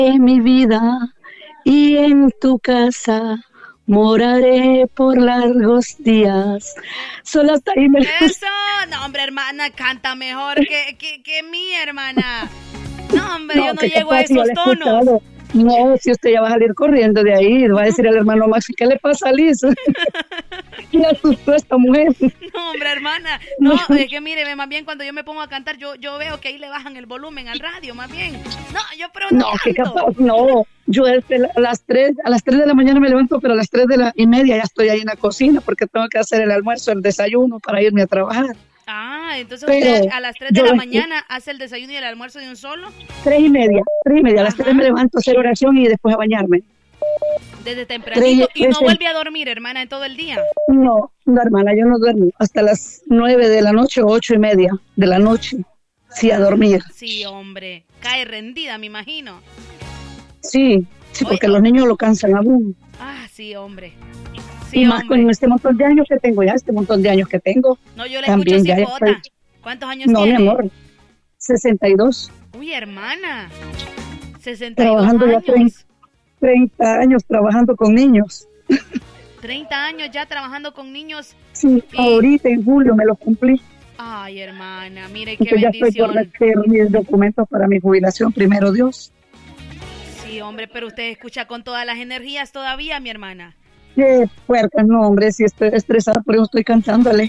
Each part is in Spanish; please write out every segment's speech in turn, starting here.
En mi vida y en tu casa moraré por largos días. Solo hasta ahí me... Eso, no hombre hermana, canta mejor que mi hermana. No hombre, no, yo no llego a esos tonos. No, si usted ya va a salir corriendo de ahí, va a decir al hermano Maxi, ¿qué le pasa a Liz? ¿Qué asustó a esta mujer? No, hombre, hermana, no, es que mire, más bien cuando yo me pongo a cantar, yo veo que ahí le bajan el volumen al radio, más bien. No, yo pero no canto. ¿Qué capaz? No, yo a las 3 de la mañana me levanto, pero a las 3:30 ya estoy ahí en la cocina porque tengo que hacer el almuerzo, el desayuno para irme a trabajar. Ah, entonces usted a las 3 de la mañana hace el desayuno y el almuerzo de un solo. 3:30, a las 3 me levanto a hacer oración y después a bañarme. Desde tempranito. ¿Y no vuelve a dormir, hermana, en todo el día? No, hermana, yo no duermo hasta las 9 de la noche o 8:30 de la noche. Sí, a dormir. Sí, hombre, cae rendida, me imagino. Sí, porque los niños lo cansan a uno. Ah, sí, hombre. Sí, y más con este montón de años que tengo. No, yo le escucho cipota. ¿Cuántos años tiene? No, mi amor, 62. Uy, hermana, 62 trabajando años. Ya 30 años trabajando con niños. 30 años ya trabajando con niños. Sí, ahorita en julio me lo cumplí. Ay, hermana, mire qué bendición. Ya estoy por hacer mis documentos para mi jubilación, primero Dios. Sí, hombre, pero usted escucha con todas las energías todavía, mi hermana. Qué puerca, no, hombre, si estoy estresada, por eso estoy cantándole.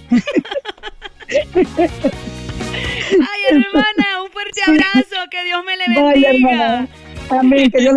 Ay, hermana, un fuerte abrazo, que Dios me le bendiga. Vaya, hermana. Amén, que Dios